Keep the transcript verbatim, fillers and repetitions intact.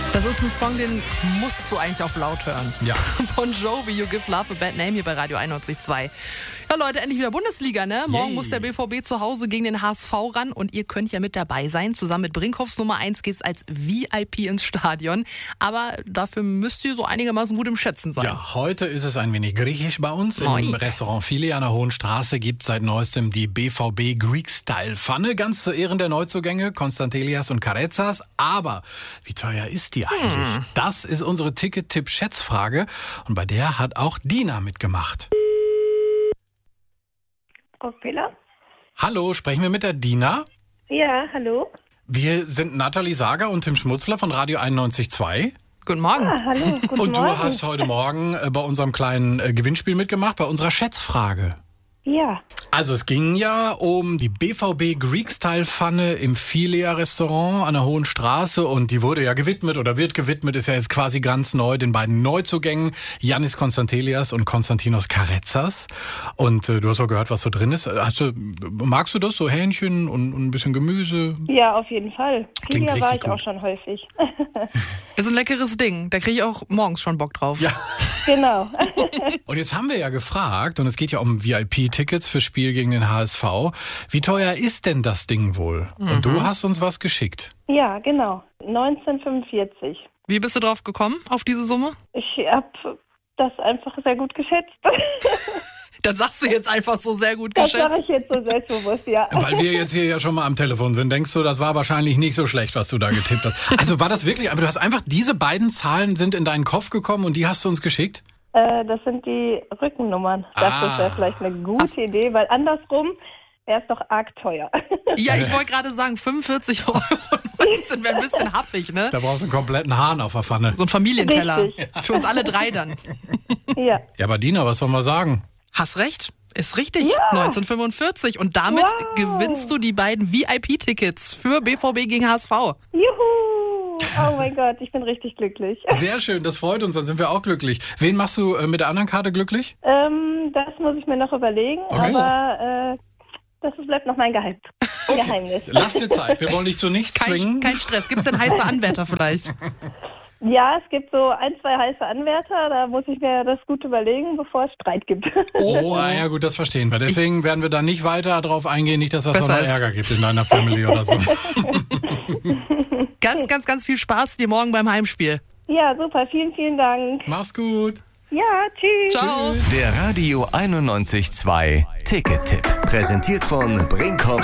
Das ist ein Song, den musst du eigentlich auf laut hören. Ja. Bon Jovi, You Give Love a Bad Name hier bei Radio einundneunzig Komma zwei. Ja Leute, endlich wieder Bundesliga, ne? Morgen Yay. muss der B V B zu Hause gegen den H S V ran und ihr könnt ja mit dabei sein. Zusammen mit Brinkhoffs Nummer eins geht's als V I P ins Stadion. Aber dafür müsst ihr so einigermaßen gut im Schätzen sein. Ja, heute ist es ein wenig griechisch bei uns. Moi. Im Restaurant Filet an der Hohen Straße gibt es seit neuestem die B V B Greek Style Pfanne. Ganz zu Ehren der Neuzugänge, Konstantelias und Carezas. Aber wie teuer ist die eigentlich? Hm. Das ist unsere Ticket-Tipp-Schätzfrage. Und bei der hat auch Dina mitgemacht. Frau Fehler? Hallo, sprechen wir mit der Dina? Ja, hallo. Wir sind Nathalie Sager und Tim Schmutzler von Radio einundneunzig Komma zwei. Guten Morgen. Ah, hallo, guten Und du Morgen. hast heute Morgen äh, bei unserem kleinen äh, Gewinnspiel mitgemacht, bei unserer Schätzfrage. Ja, Also es ging ja um die B V B Greek Style Pfanne im Filia Restaurant an der Hohen Straße und die wurde ja gewidmet oder wird gewidmet, ist ja jetzt quasi ganz neu den beiden Neuzugängen, Yannis Konstantelias und Konstantinos Carezas. Und äh, du hast auch gehört, was so drin ist. Hast du, magst du das, so Hähnchen und, und ein bisschen Gemüse? ja, auf jeden Fall. Klingt Filia war richtig ich auch gut. schon häufig. Ist ein leckeres Ding. Da kriege ich auch morgens schon Bock drauf. Ja. Genau. Und jetzt haben wir ja gefragt, und es geht ja um V I P-Tickets fürs Spiel gegen den H S V. Wie teuer ist denn das Ding wohl? Mhm. Und du hast uns was geschickt. Ja, genau. neunzehnhundertfünfundvierzig. Wie bist du drauf gekommen, auf diese Summe? Ich habe das einfach sehr gut geschätzt. Das sagst du jetzt einfach so sehr gut Das geschätzt. sage ich jetzt so selbstbewusst, ja. Weil wir jetzt hier ja schon mal am Telefon sind, denkst du, das war wahrscheinlich nicht so schlecht, was du da getippt hast. Also war das wirklich, aber du hast einfach, diese beiden Zahlen sind in deinen Kopf gekommen und die hast du uns geschickt? Äh, das sind die Rückennummern. Das Ah. wäre vielleicht eine gute Idee, weil andersrum wäre es doch arg teuer. Ja, ich wollte gerade sagen, fünfundvierzig Euro sind wir ein bisschen happig, ne? Da brauchst du einen kompletten Hahn auf der Pfanne. So ein Familienteller. Richtig. Für uns alle drei dann. Ja. Ja, aber Dina, was soll man sagen? Hast recht. Ist richtig. neunzehnhundertfünfundvierzig. Und damit Wow. gewinnst du die beiden V I P-Tickets für B V B gegen H S V. Juhu! Oh mein Gott, ich bin richtig glücklich. Sehr schön, das freut uns, dann sind wir auch glücklich. Wen machst du äh, mit der anderen Karte glücklich? Ähm, das muss ich mir noch überlegen, Okay. aber äh, das bleibt noch mein Geheim Geheimnis. Lass dir Zeit, wir wollen dich zu nichts Kein, zwingen. kein Stress. Gibt es denn heiße Anwärter vielleicht? Ja, es gibt so ein, zwei heiße Anwärter, da muss ich mir das gut überlegen, bevor es Streit gibt. Oh, ah, ja gut, das verstehen wir. Deswegen werden wir da nicht weiter drauf eingehen, nicht, dass das Besser noch ist. Ärger gibt in deiner Family oder so. Ganz, ganz, ganz viel Spaß dir morgen beim Heimspiel. Ja, super, vielen, vielen Dank. Mach's gut. Ja, tschüss. Ciao. Der Radio einundneunzig Komma zwei Ticket-Tipp. Präsentiert von Brinkhoffs